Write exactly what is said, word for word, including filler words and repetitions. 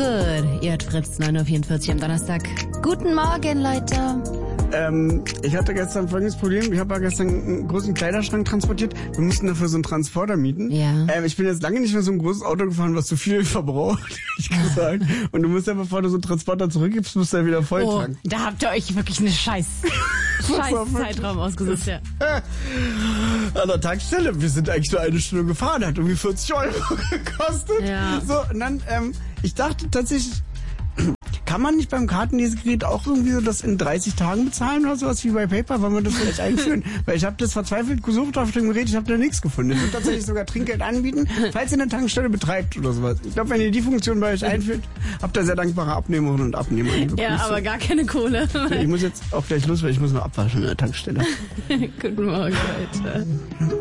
good. Ihr hört Fritz neun Uhr vierundvierzig am Donnerstag. Guten Morgen, Leute. Ähm, ich hatte gestern folgendes Problem. Ich habe ja gestern einen großen Kleiderschrank transportiert. Wir mussten dafür so einen Transporter mieten. Ja. Ähm, ich bin jetzt lange nicht mehr so ein großes Auto gefahren, was zu viel verbraucht, hätte ich gesagt. Und du musst ja, bevor du so einen Transporter zurückgibst, musst du ja wieder voll Oh, tanken. da habt ihr euch wirklich eine scheiß, scheiß Zeitraum ausgesucht, ja. An der Tankstelle, wir sind eigentlich nur eine Stunde gefahren, hat irgendwie vierzig Euro gekostet. Ja. So, und dann, ähm, ich dachte tatsächlich, kann man nicht beim Kartenlesegerät auch irgendwie so das in dreißig Tagen bezahlen oder sowas wie bei PayPal? Wollen wir das vielleicht einführen? Weil ich habe das verzweifelt gesucht auf dem Gerät, ich habe da nichts gefunden. Ich würde tatsächlich sogar Trinkgeld anbieten, falls ihr eine Tankstelle betreibt oder sowas. Ich glaube, wenn ihr die Funktion bei euch einführt, habt ihr sehr dankbare Abnehmerinnen und Abnehmer. Ja, aber so. Gar keine Kohle. Ich muss jetzt auch gleich los, weil ich muss noch abwaschen an der Tankstelle. Guten Morgen, Leute.